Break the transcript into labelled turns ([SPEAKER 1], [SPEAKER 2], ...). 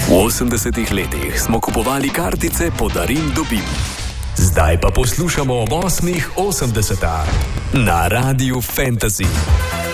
[SPEAKER 1] V 80-ih letih smo kupovali kartice Podarim dobim. Zdaj pa poslušamo ob 8.80 na Radiu Fantasy.